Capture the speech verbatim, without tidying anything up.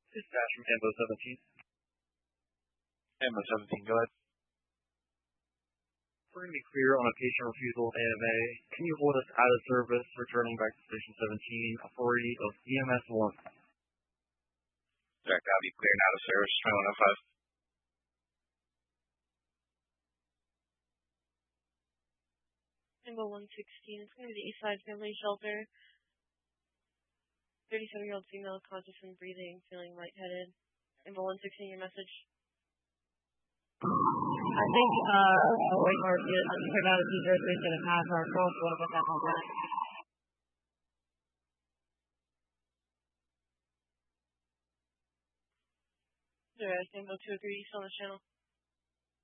Dispatch from Ambo seventeen. Ambo seventeen, go ahead. We're going to be clear on a patient refusal of A M A. Can you hold us out of service, returning back to Station seventeen, authority of E M S one? Direct copy, clear and out of service, twenty-one oh five. Ambo one sixteen, it's going to be the Eastside Family Shelter. thirty-seven-year-old female, conscious and breathing, feeling lightheaded. Ambo one sixteen, your message? I think, uh, oh, wait, or, yeah, I'm talking about these earthquakes that have passed our coast. What about that whole back? Direct, Ambo two oh three, still on the channel.